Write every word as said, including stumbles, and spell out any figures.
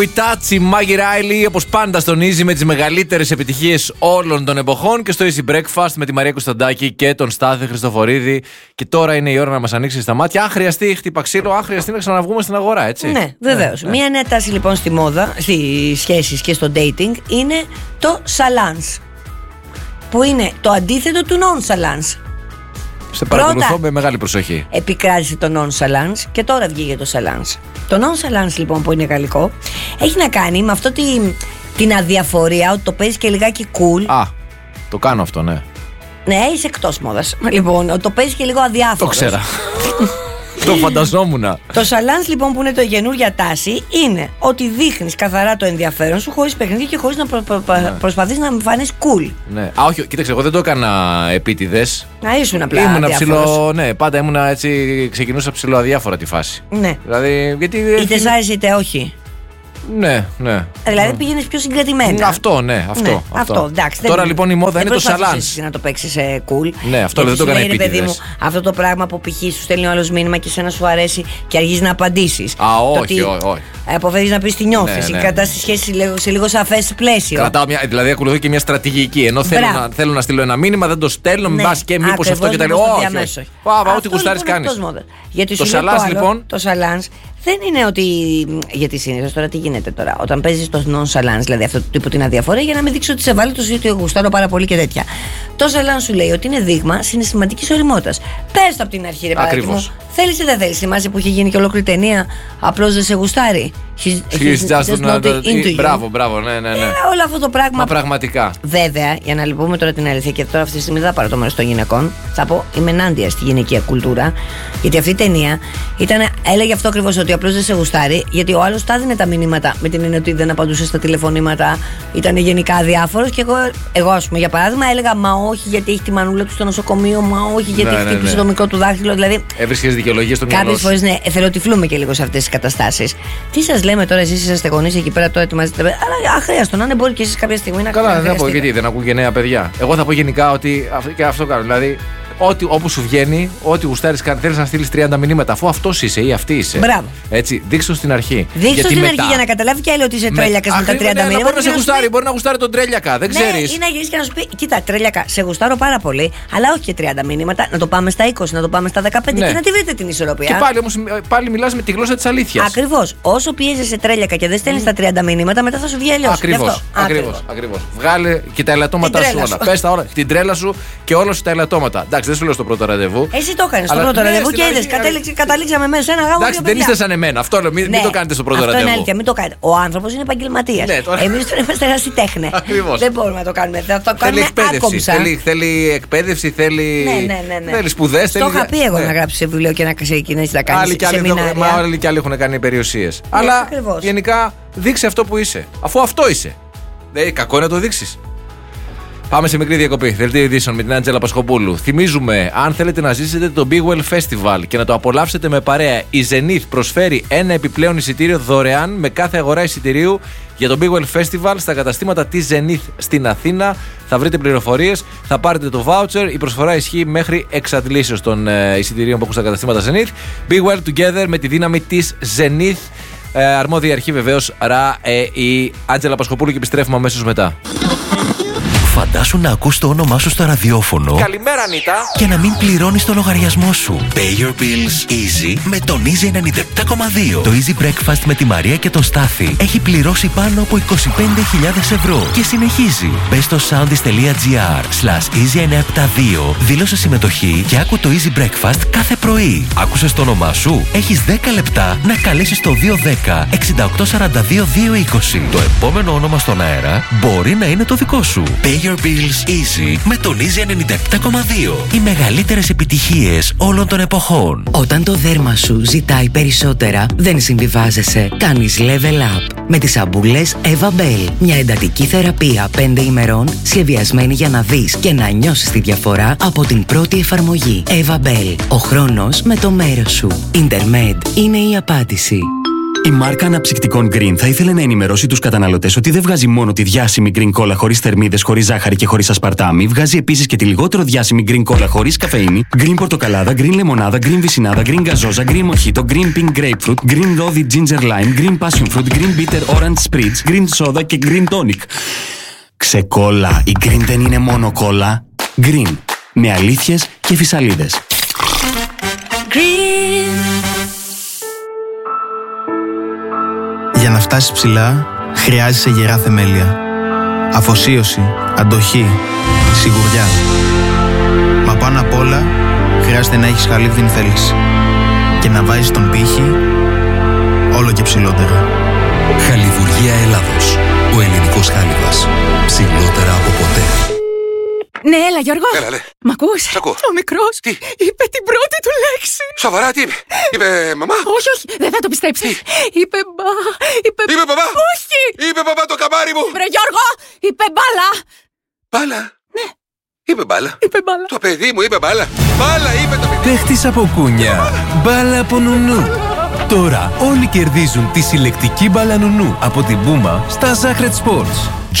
Η Τάτσι, Μάγι Ράιλι, όπως πάντα στον Easy με τις μεγαλύτερες επιτυχίες όλων των εποχών και στο Easy Breakfast με τη Μαρία Κωνσταντάκη και τον Στάθη Χριστοφορίδη. Και τώρα είναι η ώρα να μας ανοίξει στα μάτια. Αν χρειαστεί χτύπα ξύλο, αν χρειαστεί να ξαναβγούμε στην αγορά, έτσι. Ναι, βεβαίως. Ναι, ναι. Μία νέα τάση λοιπόν στη μόδα, στις σχέσεις και στο dating είναι το salance. Που είναι το αντίθετο του non-salance. Σε παρακολουθώ Πρώτα, με μεγάλη προσοχή. Επικράτησε το non-salance και τώρα βγήκε το salance. Το non-salance λοιπόν που είναι γαλλικό έχει να κάνει με αυτό τη, την αδιαφορία, ότι το παίζει και λιγάκι cool. Α, το κάνω αυτό, ναι. Ναι, είσαι εκτός μόδας. Λοιπόν, ότι το παίζει και λίγο αδιάφορος. Το ξέρα. Το φανταζόμουν. Το salance λοιπόν που είναι το καινούργια τάση είναι ότι δείχνεις καθαρά το ενδιαφέρον σου χωρίς παιχνίδια και χωρίς να προ, προ, προ, ναι. προσπαθείς να εμφανίσεις cool. Ναι. Α, όχι, κοίταξε, εγώ δεν το έκανα επίτηδες. Να ήσουν απλά ήμουν ψηλό, ναι, πάντα ήμουν έτσι, ξεκινούσα ψηλό αδιάφορα τη φάση. Ναι. Δηλαδή, γιατί. Είτε σ' άρεσε είτε όχι. Ναι, ναι. Δηλαδή ναι. πήγαινες πιο συγκρατημένα. Αυτό, ναι, αυτό. Ναι, αυτό. αυτό εντάξει, τώρα δεν, λοιπόν η μόδα είναι το salance. Να το παίξεις ε, cool. Ναι, αυτό δεν το έκανα επίτηδες. Αυτό το πράγμα που π.χ. σου στέλνει ο άλλος μήνυμα και εσένα σου αρέσει και αργείς να απαντήσεις. Α, όχι, όχι, όχι. Αποφεύγεις να πεις τι νιώθεις. Ναι, ναι. Κρατάς τη σχέση σε λίγο σαφές πλαίσιο. Κρατάω μια, δηλαδή ακολουθώ και μια στρατηγική. Ενώ θέλω να, θέλω να στείλω ένα μήνυμα, δεν το στέλνω. Ναι, μπας και μήπως αυτό και τα λέω. Όχι, όχι. Ό,τι κουστάρεις κάνεις. Το salance λοιπόν. Το salance δεν είναι ότι. Γιατί συνήθως τώρα τι γίνεται τώρα. Όταν παίζεις το non-salance, δηλαδή αυτό το τύπο την αδιαφορία, για να μην δείξει ότι σε βάλει το ότι γουστάρω πάρα πολύ και τέτοια. Το salance σου λέει ότι είναι δείγμα συναισθηματικής ωριμότητας. Πες το από την αρχή, ρε παιδάκι μου. Θέλεις ή δεν θέλεις. Θυμάσαι που είχε γίνει και ολόκληρη ταινία, απλώς δεν σε γουστάρει. She's just not into you. Μπράβο, μπράβο, ναι, ναι, ναι. Όλο αυτό το πράγμα. Μα πραγματικά. Βέβαια, για να πούμε τώρα την αλήθεια, και τώρα αυτή τη στιγμή δεν θα πάρω το μέρος των γυναικών, θα πω είμαι ενάντια στη γυναικεία κουλτούρα. Γιατί αυτή η ταινία ήταν, έλεγε αυτό ακριβώς, ότι απλώς δεν σε γουστάρει, γιατί ο άλλος τα έδινε τα μηνύματα με την έννοια ότι δεν απαντούσε στα τηλεφωνήματα, ήταν γενικά αδιάφορος. Και εγώ, εγώ ας πούμε, για παράδειγμα, έλεγα μα όχι γιατί έχει τη μανούλα του στο νοσοκομείο, μα όχι γιατί ναι, χτύπησε ναι, ναι. το μικρό του δάχτυλο. Δηλαδή. Έβρισκες δικαιολογίες στο μυαλό σου. Κάποιες φορές ναι, εθελοτυφλούμε και λίγο σε αυτές τις καταστάσεις. Τι σας λέμε τώρα, εσείς είσαστε γονείς εκεί πέρα, τώρα ετοιμάζετε. Αλλά αχρίαστο να είναι, μπορεί και εσείς κάποια στιγμή να κάνετε. Καλά, δεν θα πω γιατί δεν ακούω και νέα παιδιά. Εγώ θα πω γενικά ότι και αυτό κάνω. Δηλαδή, ό,τι, όπου σου βγαίνει, ό,τι γουστάρεις, θέλεις να στείλεις τριάντα μηνύματα, αφού αυτός είσαι ή αυτή είσαι. Μπράβο. Έτσι, δείξω στην αρχή. Δείξω στην μετά... αρχή για να καταλάβει και άλλη ότι είσαι με... τρέλιακας με τα τριάντα μηνύματα. Μπορεί να σε γουστάρει, μπορεί να γουστάρει τον τρέλιακα, δεν ξέρεις. Ναι, ή να γυρίσει και να σου πει: κοίτα, τρέλιακα, σε γουστάρω πάρα πολύ, αλλά όχι και τριάντα μηνύματα. Να το πάμε στα είκοσι, να το πάμε στα δεκαπέντε ναι. και να τη βρείτε την ισορροπία. Και πάλι όμως πάλι μιλάς με τη γλώσσα της αλήθειας. Ακριβώς. Όσο πιέζεσαι τρέλιακα και δεν στέλνεις τα τριάντα μηνύματα, μετά θα σου βγει αλλιώς. Ακριβώς. Βγάλε και τα ελαττώματα σου όλα. Πες τα όλα, την τρέλα σου και όλα σου τα ελαττώματα. Εντάξει, δεν σου λέω στο πρώτο ραντεβού. Εσύ το έκανες στο πρώτο ραντεβού και είδες. Καταλήξαμε μέσα σε ένα γάμο. Εντάξει, δεν είστε σαν εμένα. Αυτό λέω, μην το κάνετε στο πρώτο ραντεβού. Αυτό είναι αλήθεια, μην το κάνετε. Ο άνθρωπος είναι επαγγελματίας. Εμείς τώρα είμαστε ερασιτέχνε. Δεν μπορούμε να το κάνουμε. Θα το κάνουμε άκομψα. Θέλει εκπαίδευση, θέλει σπουδές. Το είχα πει εγώ να γράψει σε βιβλίο και να ξεκινήσει να κάνει σεμινάρια. Μα άλλοι κι άλλοι έχουν κάνει περιουσίες. Αλλά γενικά δείξε αυτό που είσαι. Αφού αυτό είσαι. Δεν κακό να το δείξεις. Πάμε σε μικρή διακοπή. Δελτίο ειδήσεων με την Άντζελα Πασχοπούλου. Θυμίζουμε, αν θέλετε να ζήσετε το Big Well Festival και να το απολαύσετε με παρέα, η Zenith προσφέρει ένα επιπλέον εισιτήριο δωρεάν με κάθε αγορά εισιτηρίου για το Big Well Festival στα καταστήματα της Zenith στην Αθήνα. Θα βρείτε πληροφορίες, θα πάρετε το voucher. Η προσφορά ισχύει μέχρι εξαντλήσεως των ε, εισιτηρίων που έχουν στα καταστήματα Zenith. Big Well Together με τη δύναμη της Zenith. Ε, αρμόδια αρχή βεβαίως ρα ε, η Άντζελα Πασχοπούλου και επιστρέφουμε αμέσως μετά. Φαντάσου να ακούς το όνομά σου στο ραδιόφωνο. Καλημέρα, Νίτα. Και να μην πληρώνεις το λογαριασμό σου. Pay your bills easy με τον Easy ενενήντα επτά κόμμα δύο. Το Easy Breakfast με τη Μαρία και τον Στάθη έχει πληρώσει πάνω από είκοσι πέντε χιλιάδες ευρώ και συνεχίζει. Μπες στο soundis.gr slash easy εννιακόσια εβδομήντα δύο, δήλωσε συμμετοχή και άκου το Easy Breakfast κάθε πρωί. Άκουσες το όνομά σου? Έχεις δέκα λεπτά να καλέσεις το δύο ένα μηδέν εξήντα οκτώ σαράντα δύο δύο είκοσι. Το επόμενο όνομα στον αέρα μπορεί να είναι το δικό σου. Pay your bills easy με τον Easy ενενήντα επτά κόμμα δύο. Οι μεγαλύτερες επιτυχίες όλων των εποχών. Όταν το δέρμα σου ζητάει περισσότερα, δεν συμβιβάζεσαι. Κάνεις level up με τις σαμπούλες Eva Bell. Μια εντατική θεραπεία πέντε ημερών σχεδιασμένη για να δεις και να νιώσεις τη διαφορά από την πρώτη εφαρμογή. Eva Bell. Ο χρόνος με το μέρος σου. Intermed είναι η απάντηση. Η μάρκα αναψυκτικών Green θα ήθελε να ενημερώσει τους καταναλωτές ότι δεν βγάζει μόνο τη διάσημη Green Cola χωρίς θερμίδες, χωρίς ζάχαρη και χωρίς ασπαρτάμι, βγάζει επίσης και τη λιγότερο διάσημη Green Cola χωρίς καφεΐνη, Green Πορτοκαλάδα, Green Λεμονάδα, Green Βυσσινάδα, Green Γκαζόζα, Green Mojito, Green Pink Grapefruit, Green Rosy Ginger Lime, Green Passion Fruit, Green Bitter Orange Spritz, Green Soda και Green Tonic. Ξεκόλα, η Green δεν είναι μόνο κόλλα. Green, με αλήθειες και φυσαλίδες. Green. Για να φτάσεις ψηλά, χρειάζεσαι γερά θεμέλια. Αφοσίωση, αντοχή, σιγουριά. Μα πάνω απ' όλα, χρειάζεται να έχεις χαλίβδινη θέληση. Και να βάζεις τον πύχη όλο και ψηλότερα. Χαλιβουργία Ελλάδος. Ο ελληνικός χάλιβας. Ψηλότερα από ποτέ. Ναι, έλα Γιώργο. Έλα, λέ. Μ' ακούς? Σ' ακούω. Ο μικρός Τι? είπε την πρώτη του λέξη. Σοβαρά, τι είπε? Είπε μαμά? Όχι, όχι, δεν θα το πιστέψεις. Είπε μπα, είπε... Είπε μπαμπά? Όχι. Είπε μπαμπά το καμάρι μου. Βρε Γιώργο, είπε μπάλα. Μπάλα? Ναι. Είπε μπάλα. Είπε μπάλα. Το παιδί μου είπε μπάλα. Μπάλα είπε το παιδί. Παίχτης από κούνια. Μπάλα από νουνού. Τώρα όλοι κερδίζουν τη συλλεκτική μπάλα νουνού από την Puma στα Zahret Sports.